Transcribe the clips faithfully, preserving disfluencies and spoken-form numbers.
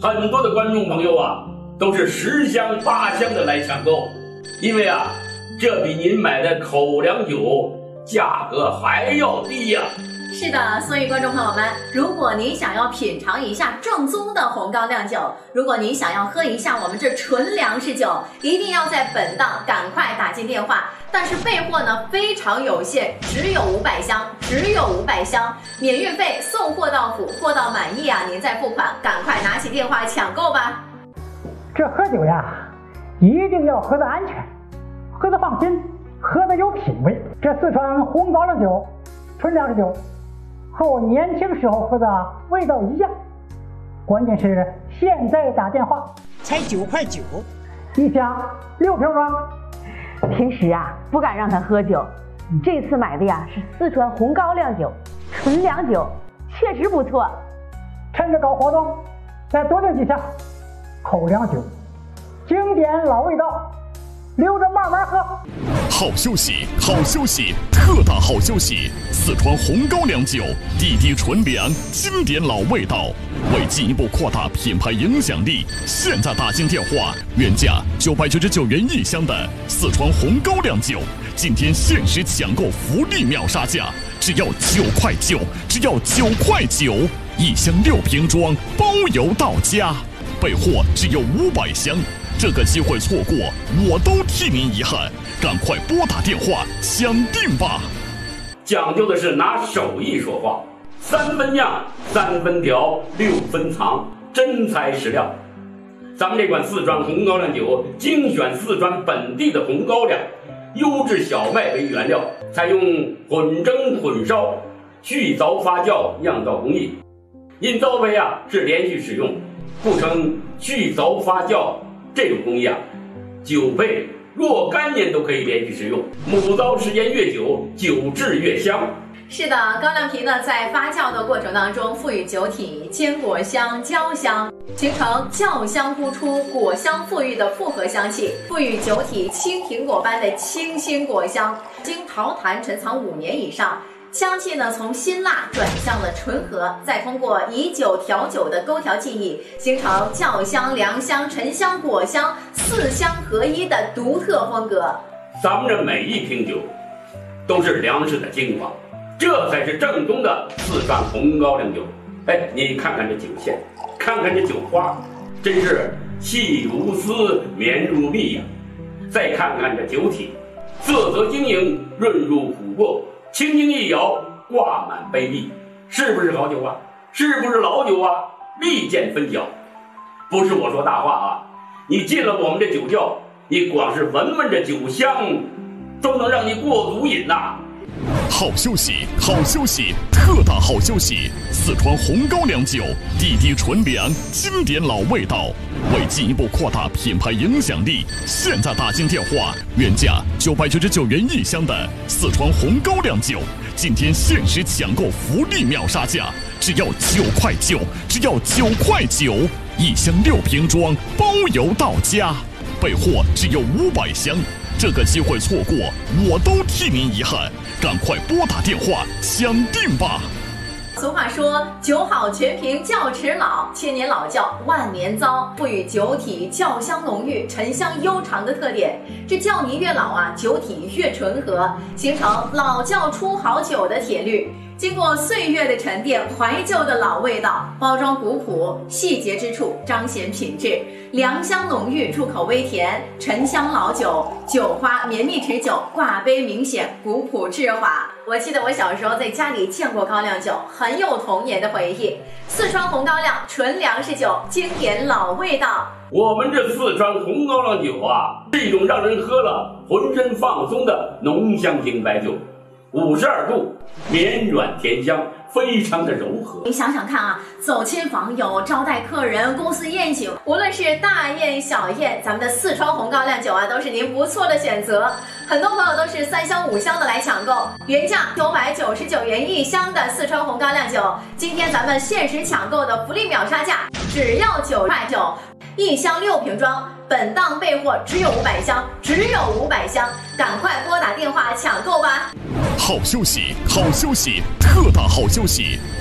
很多的观众朋友啊，都是十箱八箱的来抢购，因为啊，这比您买的口粮酒价格还要低呀、啊。 是的，所以观众朋友们，如果您想要品尝一下正宗的红高粱酒，如果您想要喝一下我们这纯粮食酒，一定要在本档赶快打进电话。但是备货呢非常有限，只有五百箱，只有五百箱，免运费，送货到府，货到满意啊，您再付款，赶快拿起电话抢购吧。 这喝酒呀，一定要喝得安全，喝得放心，喝得有品味。这四川红高粱酒，纯粮食酒。和我年轻时候喝的味道一样，关键是现在打电话才九块九， 一箱六瓶装。 平时啊不敢让他喝酒，这次买的呀是四川红高粱酒，纯粮酒，确实不错。 趁着搞活动，再多订几箱口粮酒，经典老味道，留着慢慢喝。 好消息，好消息，特大好消息！四川红高粱酒，滴滴纯粮，经典老味道。为进一步扩大品牌影响力，现在打进电话，原价九百九十九元一箱的四川红高粱酒，今天限时抢购福利秒杀价，只要九块九，只要九块九，一箱六瓶装，包邮到家。备货只有五百箱。这个机会错过，我都替您遗憾。赶快拨打电话抢定吧！ 讲究的是拿手艺说话，三分酿，三分调，六分藏，真材实料。咱们这款四川红高粱酒，精选四川本地的红高粱，优质小麦为原料，采用混蒸混烧、去凿发酵酿造工艺。因糟胚啊是连续使用，故称去凿发酵。这种工艺啊，酒配若干年都可以连续食用，母糟时间越久，酒质越香。 是的，高粱皮呢在发酵的过程当中，赋予酒体坚果香、焦香，形成酵香突出、果香馥郁的复合香气，赋予酒体青苹果般的清新果香。经陶坛陈藏五年以上，香气呢从辛辣转向了醇和，再通过以酒调酒的勾调技艺，形成酵香、凉香、沉香、果香四香合一的独特风格。 咱们这每一瓶酒都是粮食的精华，这才是正宗的四川红高粱酒。哎，你看看这酒线，看看这酒花，真是细如丝，绵如蜜呀、啊！再看看这酒体，色泽晶莹，润入琥珀。轻轻一摇，挂满杯壁，是不是好酒啊？是不是老酒啊？立见分晓。不是我说大话啊！你进了我们这酒窖，你光是闻闻这酒香，都能让你过足瘾呐、啊！ 好消息，好消息，特大好消息！四川红高粱酒，滴滴纯粮，经典老味道。为进一步扩大品牌影响力，现在打进电话，原价九百九十九元一箱的四川红高粱酒，今天限时抢购福利秒杀价，只要九块九，只要九块九，一箱六瓶装，包邮到家。备货只有五百箱。这个机会错过，我都替您遗憾。赶快拨打电话抢定吧！ 俗话说，酒好全凭窖池老，千年老窖万年糟，赋予酒体窖香浓郁、沉香悠长的特点。这窖泥越老啊，酒体越醇和，形成老窖出好酒的铁律。经过岁月的沉淀，怀旧的老味道，包装古朴，细节之处彰显品质，凉香浓郁，入口微甜，沉香老酒，酒花绵密持久，挂杯明显，古朴致华。我记得我小时候在家里见过高粱酒，很有童年的回忆。四川红高粱纯粮食酒，经典老味道。 我们这四川红高粱酒啊，是一种让人喝了浑身放松的浓香型白酒。五十二度，绵软甜香，非常的柔和。 你想想看啊，走亲访友、招待客人、公司宴请，无论是大宴小宴，咱们的四川红高粱酒啊，都是您不错的选择。很多朋友都是三箱五箱的来抢购，原价九百九十九元一箱的四川红高粱酒，今天咱们限时抢购的福利秒杀价，只要九块九，一箱六瓶装。本档备货只有五百箱，只有五百箱，赶快拨打电话抢购吧！ 好消息，好消息，特大好消息！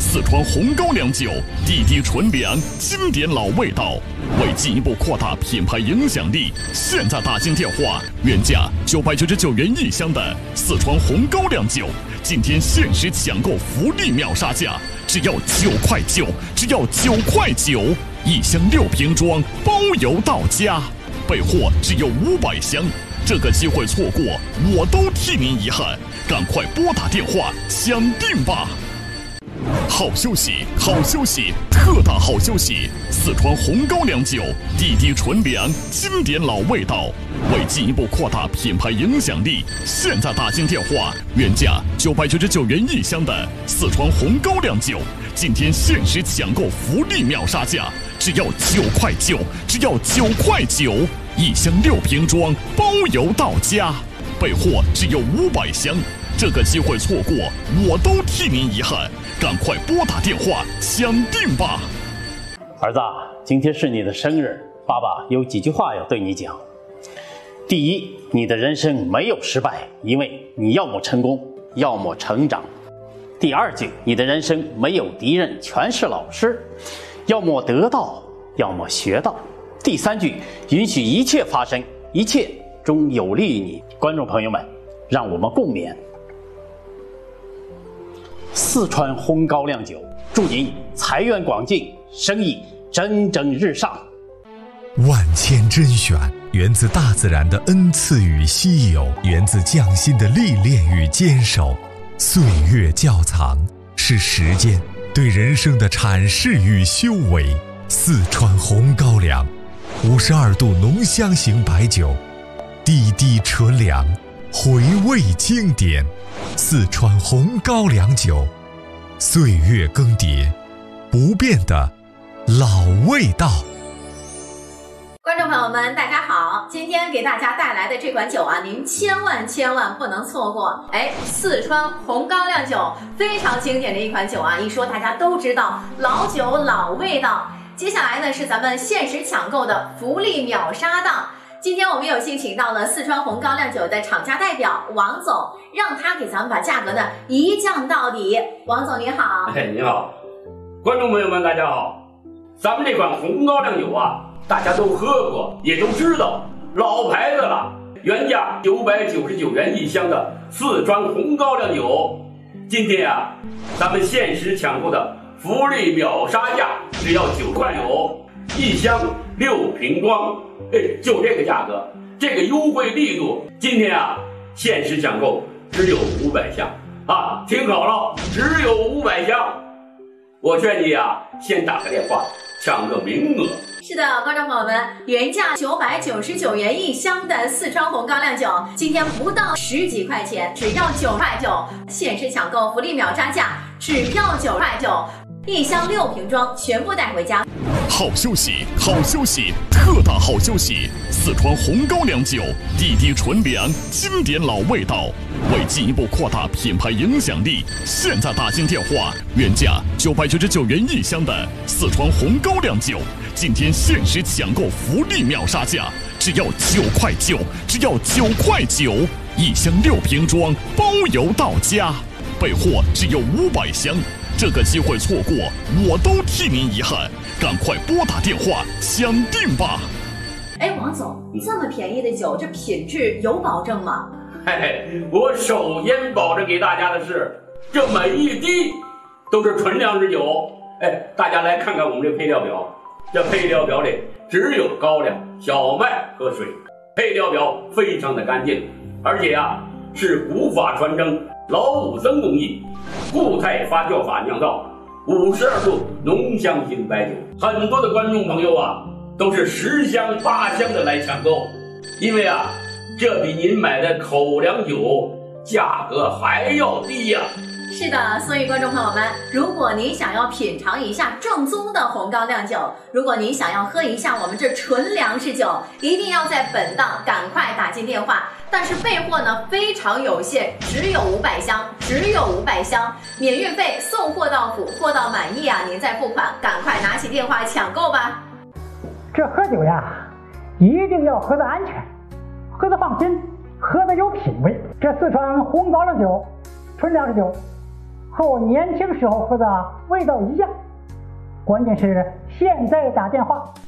四川红高粱酒，地低纯粮，经典老味道。为进一步扩大品牌影响力，现在打进电话，原价九百九十九元一箱的四川红高粱酒，今天限时抢购福利秒杀价，只要九块九，只要九块九，一箱六瓶装，包邮到家，备货只有五百箱。这个机会错过，我都替您遗憾。赶快拨打电话抢订吧！好消息，好消息，特大好消息！四川红高粱酒，地低纯粮，经典老味道。为进一步扩大品牌影响力，现在打进电话，原价九百九十九元一箱的四川红高粱酒，今天限时抢购福利秒杀价，只要九块九，只要九块九，一箱六瓶装，包邮到家，备货只有五百箱。这个机会错过，我都替您遗憾。赶快拨打电话抢订吧！ 儿子，今天是你的生日，爸爸有几句话要对你讲。第一，你的人生没有失败，因为你要么成功，要么成长。第二句，你的人生没有敌人，全是老师，要么得到，要么学到。第三句，允许一切发生，一切终有利于你。观众朋友们，让我们共勉。四川红高粱酒，祝您财源广进，生意蒸蒸日上。 万千甄选源自大自然的恩赐与稀有，源自匠心的历练与坚守。岁月窖藏是时间对人生的阐释与修为。四川红高粱，五十二度浓香型白酒，地低纯粮，回味经典。四川红高粱酒，岁月更迭，不变的老味道。 观众朋友们，大家好！今天给大家带来的这款酒啊，您千万千万不能错过。哎，四川红高粱酒非常经典的一款酒啊，一说大家都知道，老酒老味道。接下来呢是咱们限时抢购的福利秒杀档。今天我们有幸请到了四川红高粱酒的厂家代表王总，让他给咱们把价格呢一降到底。王总您好。 哎，你好，观众朋友们大家好。咱们这款红高粱酒啊，大家都喝过，也都知道，老牌子了，原价九百九十九元一箱的四川红高粱酒，今天啊，咱们限时抢购的福利秒杀价，只要九块九，一箱六瓶装。哎，就这个价格，这个优惠力度，今天啊，限时抢购只有五百箱啊！听好了，只有五百箱。我劝你啊，先打个电话抢个名额。 是的，观众朋友们，原价九百九十九元一箱的四川红高粱酒，今天不到十几块钱，只要九块九，限时抢购福利秒杀价，只要九块九，一箱六瓶装，全部带回家。 好消息，好消息，特大好消息！四川红高粱酒，地低纯粮，经典老味道。为进一步扩大品牌影响力，现在打进电话，原价九百九十九元一箱的四川红高粱酒，今天限时抢购福利秒杀价，只要九块九，只要九块九，一箱六瓶装，包邮到家，备货只有五百箱。这个机会错过，我都替您遗憾。赶快拨打电话抢订吧！ 哎，王总，这么便宜的酒，这品质有保证吗？ 嘿嘿，我首先保证给大家的是，这每一滴都是纯粮食酒。哎，大家来看看我们这配料表，这配料表里只有高粱、小麦和水，配料表非常的干净，而且啊是古法传承老五僧工艺固态发酵法酿造，五十二度浓香型白酒。很多的观众朋友啊，都是十箱八箱的来抢购，因为啊，这比您买的口粮酒价格还要低呀、啊。 是的，所以观众朋友们，如果您想要品尝一下正宗的红高粱酒，如果您想要喝一下我们这纯粮食酒，一定要在本档赶快打进电话。但是备货呢非常有限，只有五百箱，只有五百箱，免运费，送货到府，货到满意啊，您再付款，赶快拿起电话抢购吧。 这喝酒呀，一定要喝得安全，喝得放心，喝得有品味。这四川红高粱酒，纯粮食酒， 和我年轻时候喝的味道一样。关键是现在打电话